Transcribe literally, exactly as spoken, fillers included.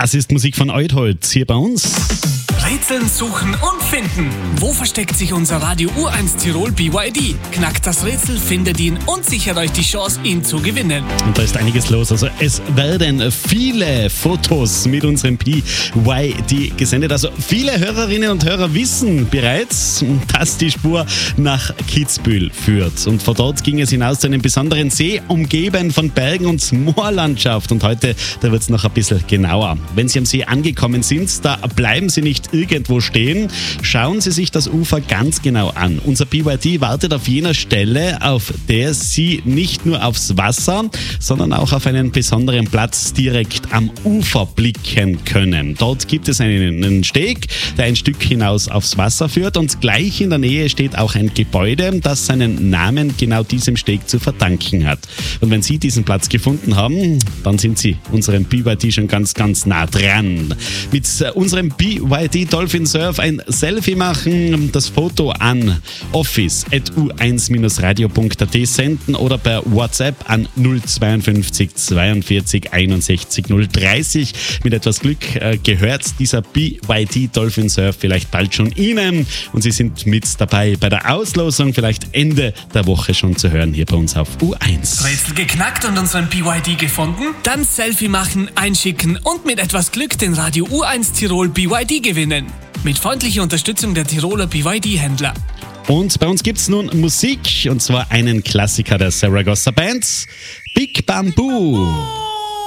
Das ist Musik von Eutholz hier bei uns. Rätseln, suchen und finden. Wo versteckt sich unser Radio U eins Tirol B Y D? Knackt das Rätsel, findet ihn und sichert euch die Chance, ihn zu gewinnen. Und da ist einiges los. Also es werden viele Fotos mit unserem B Y D gesendet. Also viele Hörerinnen und Hörer wissen bereits, dass die Spur nach Kitzbühel führt. Und von dort ging es hinaus zu einem besonderen See, umgeben von Bergen und Moorlandschaft. Und heute, da wird es noch ein bisschen genauer. Wenn Sie am See angekommen sind, da bleiben Sie nicht irgendwo stehen. Schauen Sie sich das Ufer ganz genau an. Unser B Y D wartet auf jener Stelle, auf der Sie nicht nur aufs Wasser, sondern auch auf einen besonderen Platz direkt am Ufer blicken können. Dort gibt es einen, einen Steg, der ein Stück hinaus aufs Wasser führt, und gleich in der Nähe steht auch ein Gebäude, das seinen Namen genau diesem Steg zu verdanken hat. Und wenn Sie diesen Platz gefunden haben, dann sind Sie unserem B Y D schon ganz, ganz nah dran. Mit unserem B Y D Dolphin Surf ein Selfie machen, das Foto an office at u eins radio punkt a t senden oder per WhatsApp an null zweiundfünfzig zweiundvierzig einundsechzig null dreißig. Mit etwas Glück äh, gehört dieser B Y D Dolphin Surf vielleicht bald schon Ihnen und Sie sind mit dabei bei der Auslosung, vielleicht Ende der Woche schon zu hören hier bei uns auf U eins. Rätsel geknackt und unseren B Y D gefunden? Dann Selfie machen, einschicken und mit etwas Glück den Radio U eins Tirol B Y D gewinnen. Mit freundlicher Unterstützung der Tiroler B Y D-Händler. Und bei uns gibt es nun Musik, und zwar einen Klassiker der Saragossa Bands, Big Bamboo.